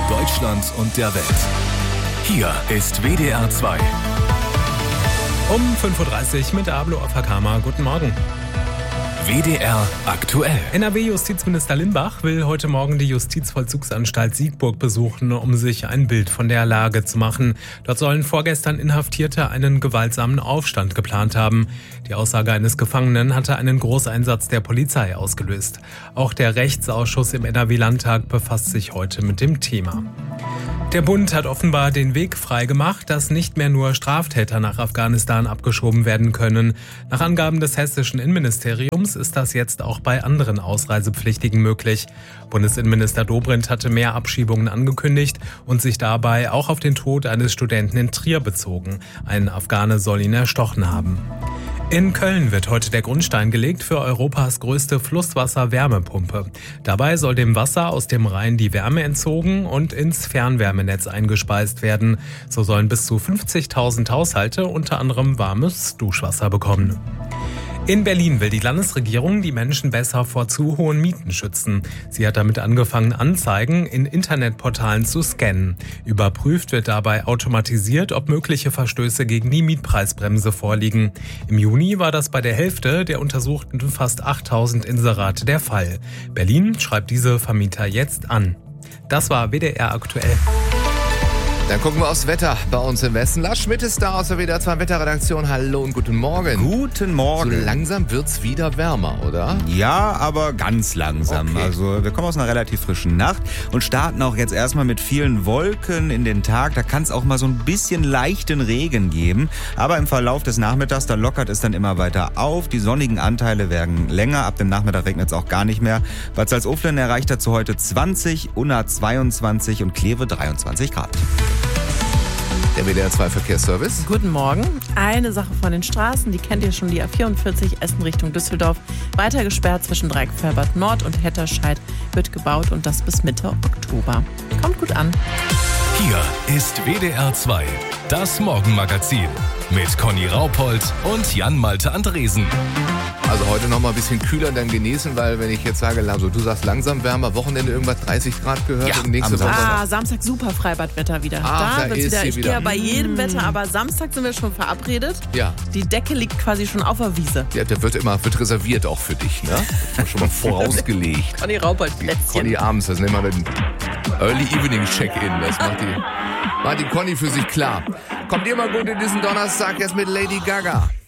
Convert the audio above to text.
Deutschland und der Welt. Hier ist WDR 2. Um 5.30 Uhr mit Ablo Afakama. Guten Morgen. WDR aktuell. NRW-Justizminister Limbach will heute Morgen die Justizvollzugsanstalt Siegburg besuchen, um sich ein Bild von der Lage zu machen. Dort sollen vorgestern Inhaftierte einen gewaltsamen Aufstand geplant haben. Die Aussage eines Gefangenen hatte einen Großeinsatz der Polizei ausgelöst. Auch der Rechtsausschuss im NRW-Landtag befasst sich heute mit dem Thema. Der Bund hat offenbar den Weg freigemacht, dass nicht mehr nur Straftäter nach Afghanistan abgeschoben werden können. Nach Angaben des hessischen Innenministeriums ist das jetzt auch bei anderen Ausreisepflichtigen möglich. Bundesinnenminister Dobrindt hatte mehr Abschiebungen angekündigt und sich dabei auch auf den Tod eines Studenten in Trier bezogen. Ein Afghane soll ihn erstochen haben. In Köln wird heute der Grundstein gelegt für Europas größte Flusswasser-Wärmepumpe. Dabei soll dem Wasser aus dem Rhein die Wärme entzogen und ins Fernwärmenetz eingespeist werden. So sollen bis zu 50.000 Haushalte unter anderem warmes Duschwasser bekommen. In Berlin will die Landesregierung die Menschen besser vor zu hohen Mieten schützen. Sie hat damit angefangen, Anzeigen in Internetportalen zu scannen. Überprüft wird dabei automatisiert, ob mögliche Verstöße gegen die Mietpreisbremse vorliegen. Im Juni war das bei der Hälfte der untersuchten fast 8.000 Inserate der Fall. Berlin schreibt diese Vermieter jetzt an. Das war WDR aktuell. Dann gucken wir aufs Wetter bei uns im Westen. Lars Schmidt ist da aus der WDR 2 Wetterredaktion. Hallo und guten Morgen. Guten Morgen. So langsam wird's wieder wärmer, oder? Ja, aber ganz langsam. Okay. Also wir kommen aus einer relativ frischen Nacht und starten auch jetzt erstmal mit vielen Wolken in den Tag. Da kann es auch mal so ein bisschen leichten Regen geben. Aber im Verlauf des Nachmittags, da lockert es dann immer weiter auf. Die sonnigen Anteile werden länger. Ab dem Nachmittag regnet es auch gar nicht mehr. Bad Salzuflen erreicht dazu heute 20, Unna 22 und Kleve 23 Grad. Der WDR 2 Verkehrsservice. Guten Morgen. Eine Sache von den Straßen, die kennt ihr schon, die A44 Essen Richtung Düsseldorf. Weiter gesperrt zwischen Dreieckfelbert Nord und Hetterscheid, wird gebaut und das bis Mitte Oktober. Kommt gut an. Hier ist WDR 2, das Morgenmagazin mit Conny Raupold und Jan-Malte Andresen. Also heute noch mal ein bisschen kühler dann genießen, weil wenn ich jetzt sage, also du sagst langsam wärmer, Wochenende irgendwas 30 Grad gehört Ja, und nächste am Woche. Samstag super Freibadwetter wieder. Ach, da wird's ist sie Ich wieder. gehe ja bei jedem Wetter, aber Samstag sind wir schon verabredet. Ja. Die Decke liegt quasi schon auf der Wiese. Ja, der wird reserviert auch für dich, ne? Schon mal vorausgelegt. Conny Raupold Plätzchen. Conny abends, das nennen wir den Early Evening Check-In. Das macht die Conny für sich klar. Kommt ihr mal gut in diesen Donnerstag jetzt mit Lady Gaga.